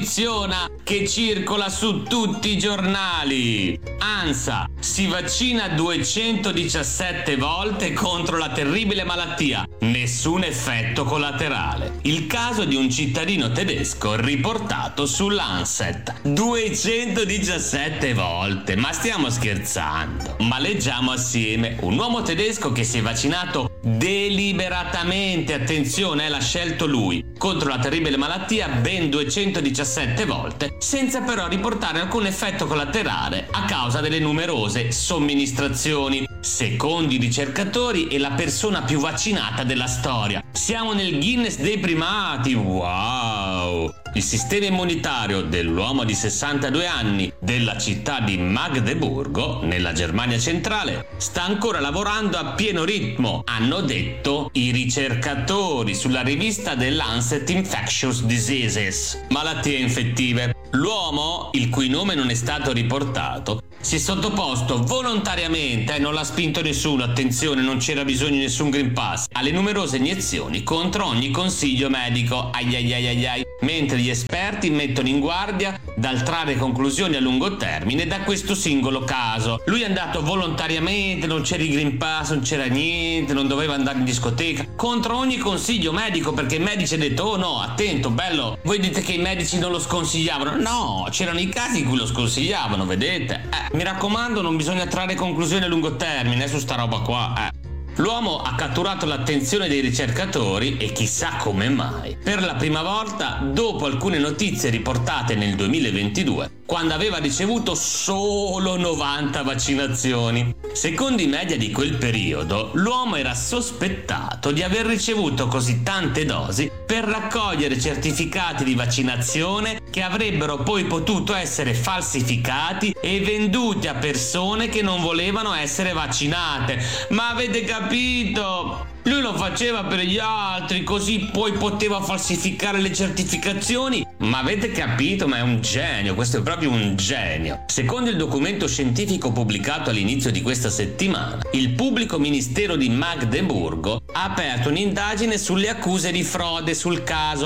che circola su tutti i giornali. ANSA si vaccina 217 volte contro la terribile malattia, nessun effetto collaterale. Il caso di un cittadino tedesco riportato sull'Lancet. 217 volte, ma stiamo scherzando? Ma leggiamo assieme. Un uomo tedesco che si è vaccinato deliberatamente, attenzione, l'ha scelto lui, contro la terribile malattia ben 217 volte, senza però riportare alcun effetto collaterale a causa delle numerose somministrazioni. Secondo i ricercatori è la persona più vaccinata della storia. Siamo nel Guinness dei primati, wow! Il sistema immunitario dell'uomo di 62 anni della città di Magdeburgo, nella Germania centrale, sta ancora lavorando a pieno ritmo, hanno detto i ricercatori sulla rivista The Lancet Infectious Diseases, malattie infettive. L'uomo, il cui nome non è stato riportato, si è sottoposto volontariamente, non l'ha spinto nessuno, attenzione, non c'era bisogno di nessun Green Pass, alle numerose iniezioni contro ogni consiglio medico, mentre gli esperti mettono in guardia dal trarre conclusioni a lungo termine da questo singolo caso. Lui è andato volontariamente, non c'era il Green Pass, non c'era niente, non doveva andare in discoteca, contro ogni consiglio medico, perché il medico ha detto oh no, attento, bello, voi dite che i medici non lo sconsigliavano, no, c'erano i casi in cui lo sconsigliavano, vedete? Mi raccomando, non bisogna trarre conclusioni a lungo termine su sta roba qua, L'uomo ha catturato l'attenzione dei ricercatori e chissà come mai. Per la prima volta dopo alcune notizie riportate nel 2022, quando aveva ricevuto solo 90 vaccinazioni. Secondo i media di quel periodo, l'uomo era sospettato di aver ricevuto così tante dosi per raccogliere certificati di vaccinazione che avrebbero poi potuto essere falsificati e venduti a persone che non volevano essere vaccinate. Ma avete capito? Lui lo faceva per gli altri, così poi poteva falsificare le certificazioni. Ma avete capito? Ma è un genio, questo è proprio un genio. Secondo il documento scientifico pubblicato all'inizio di questa settimana, il pubblico ministero di Magdeburgo ha aperto un'indagine sulle accuse di frode sul caso,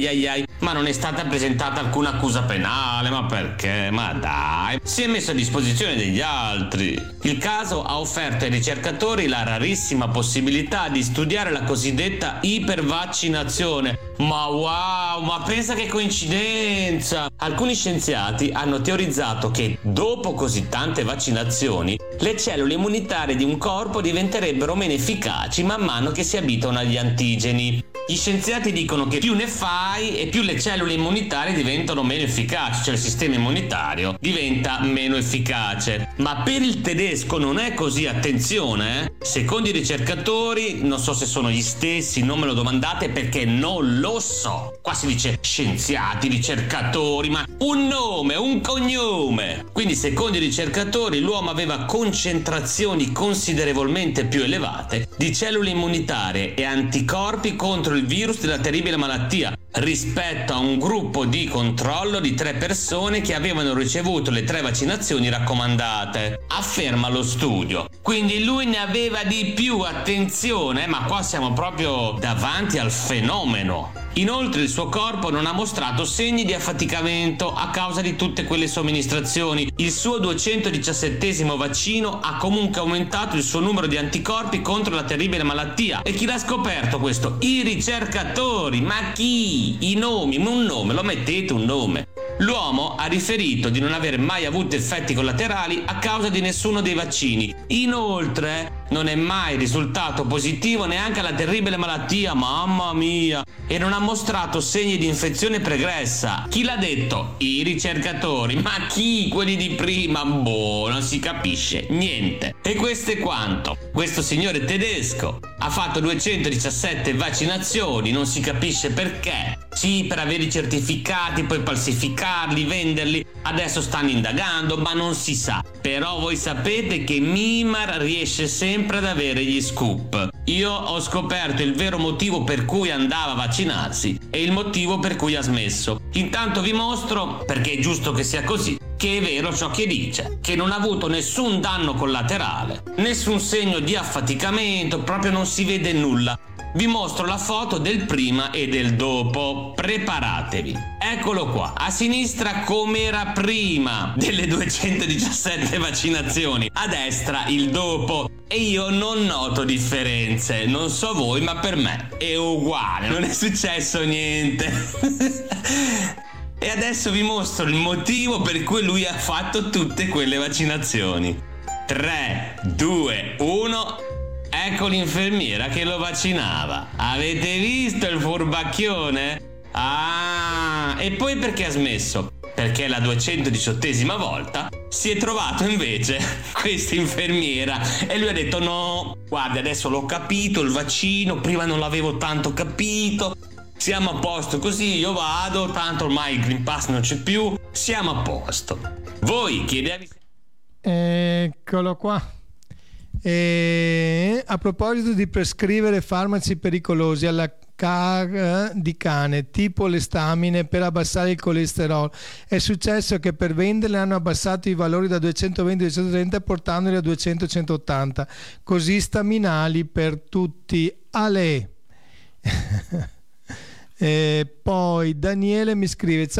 ma non è stata presentata alcuna accusa penale, ma perché? Ma dai, si è messo a disposizione degli altri. Il caso ha offerto ai ricercatori la rarissima possibilità di studiare la cosiddetta ipervaccinazione. Ma wow, ma pensa che coincidenza! Alcuni scienziati hanno teorizzato che dopo così tante vaccinazioni le cellule immunitarie di un corpo diventerebbero meno efficaci man mano che si abituano agli antigeni. Gli scienziati dicono che più ne fai e più le cellule immunitarie diventano meno efficaci, cioè il sistema immunitario diventa meno efficace. Ma per il tedesco non è così, attenzione, Secondo i ricercatori, non so se sono gli stessi, non me lo domandate perché non lo so. Qua si dice scienziati, ricercatori, ma un nome, un cognome. Quindi secondo i ricercatori l'uomo aveva concentrazioni considerevolmente più elevate di cellule immunitarie e anticorpi contro il virus della terribile malattia rispetto a un gruppo di controllo di 3 persone che avevano ricevuto le 3 vaccinazioni raccomandate, afferma lo studio. Quindi lui ne aveva di più, attenzione, ma qua siamo proprio davanti al fenomeno. Inoltre il suo corpo non ha mostrato segni di affaticamento a causa di tutte quelle somministrazioni. Il suo 217° vaccino ha comunque aumentato il suo numero di anticorpi contro la terribile malattia. E chi l'ha scoperto questo? I ricercatori. Ma chi? I nomi, un nome, lo mettete un nome. L'uomo ha riferito di non aver mai avuto effetti collaterali a causa di nessuno dei vaccini. Inoltre non è mai risultato positivo neanche alla terribile malattia, mamma mia, e non ha mostrato segni di infezione pregressa. Chi l'ha detto? I ricercatori. Ma chi? Quelli di prima? Boh, non si capisce niente. E questo è quanto. Questo signore tedesco ha fatto 217 vaccinazioni, non si capisce perché. Sì, per avere i certificati, poi falsificarli, venderli. Adesso stanno indagando, ma non si sa. Però voi sapete che Mimar riesce sempre ad avere gli scoop. Io ho scoperto il vero motivo per cui andava a vaccinarsi e il motivo per cui ha smesso. Intanto vi mostro, perché è giusto che sia così, che è vero ciò che dice, che non ha avuto nessun danno collaterale, nessun segno di affaticamento, proprio non si vede nulla. Vi mostro la foto del prima e del dopo. Preparatevi. Eccolo qua. A sinistra com'era prima delle 217 vaccinazioni. A destra il dopo. E io non noto differenze. Non so voi, ma per me è uguale. Non è successo niente. E adesso vi mostro il motivo per cui lui ha fatto tutte quelle vaccinazioni. 3, 2, 1. Ecco l'infermiera che lo vaccinava. Avete visto il furbacchione? Ah, e poi perché ha smesso? Perché la 218esima volta si è trovato invece questa infermiera e lui ha detto: no, guardi, adesso l'ho capito, il vaccino, prima non l'avevo tanto capito, siamo a posto così, io vado, tanto ormai il Green Pass non c'è più, siamo a posto. Voi chiedevi... Eccolo qua. E a proposito di prescrivere farmaci pericolosi alla di cane, tipo le stamine per abbassare il colesterolo, è successo che per venderle hanno abbassato i valori da 220 a 230 portandoli a 200-180, così staminali per tutti. Ale. Poi Daniele mi scrive: